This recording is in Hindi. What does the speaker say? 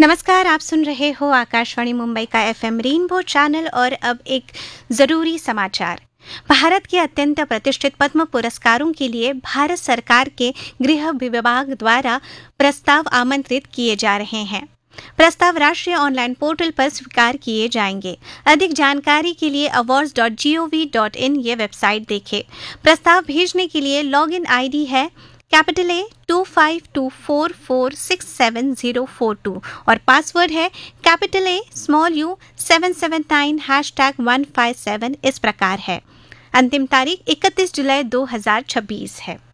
नमस्कार, आप सुन रहे हो आकाशवाणी मुंबई का एफएम रेनबो चैनल और अब एक जरूरी समाचार। भारत के अत्यंत प्रतिष्ठित पद्म पुरस्कारों के लिए भारत सरकार के गृह विभाग द्वारा प्रस्ताव आमंत्रित किए जा रहे हैं। प्रस्ताव राष्ट्रीय ऑनलाइन पोर्टल पर स्वीकार किए जाएंगे। अधिक जानकारी के लिए awards.gov.in ये वेबसाइट देखें। प्रस्ताव भेजने के लिए लॉगिन आईडी है A 2524467042 और पासवर्ड है A u 779 #157 इस प्रकार है। अंतिम तारीख 31 जुलाई 2026 है।